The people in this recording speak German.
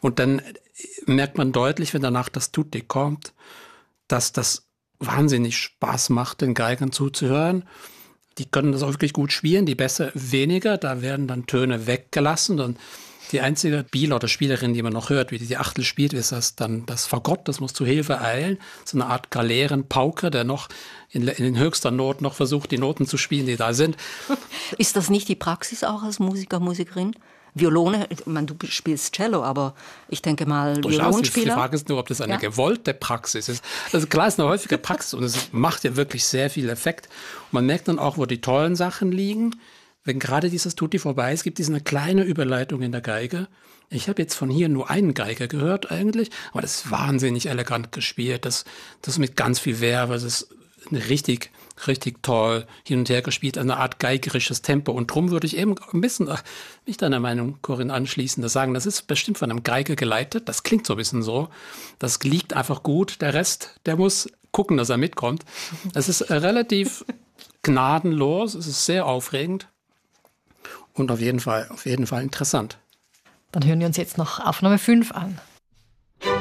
Und dann merkt man deutlich, wenn danach das Tutti kommt, dass das wahnsinnig Spaß macht, den Geigern zuzuhören. Die können das auch wirklich gut spielen, die Bässe weniger, da werden dann Töne weggelassen und die einzige Spieler oder Spielerin, die man noch hört, wie die Achtel spielt, ist das dann das Fagott, das muss zu Hilfe eilen. So eine Art Galeerenpauker, der noch in den höchster Not noch versucht, die Noten zu spielen, die da sind. Ist das nicht die Praxis auch als Musiker, Musikerin? Violone, ich meine, du spielst Cello, aber ich denke mal, Violonspieler. Die Frage ist nur, ob das eine gewollte Praxis ist. Also klar, ist eine häufige Praxis und es macht ja wirklich sehr viel Effekt. Und man merkt dann auch, wo die tollen Sachen liegen. Wenn gerade dieses Tutti vorbei ist, gibt es eine kleine Überleitung in der Geige. Ich habe jetzt von hier nur einen Geiger gehört eigentlich, aber das ist wahnsinnig elegant gespielt. Das mit ganz viel Werbe, das ist richtig toll hin und her gespielt, eine Art geigerisches Tempo. Und drum würde ich eben ein bisschen mich deiner Meinung, Corinne, anschließen, das sagen, das ist bestimmt von einem Geiger geleitet. Das klingt so ein bisschen so. Das liegt einfach gut. Der Rest, der muss gucken, dass er mitkommt. Es ist relativ gnadenlos, es ist sehr aufregend und auf jeden Fall interessant. Dann hören wir uns jetzt noch Aufnahme 5 an.